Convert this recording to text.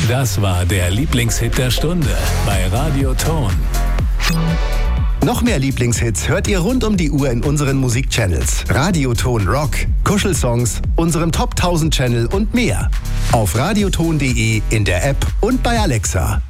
Das war der Lieblingshit der Stunde bei Radio Ton. Noch mehr Lieblingshits hört ihr rund um die Uhr in unseren Musikchannels. Radio Ton Rock, Kuschelsongs, unserem Top 1000 Channel und mehr. Auf radioton.de, in der App und bei Alexa.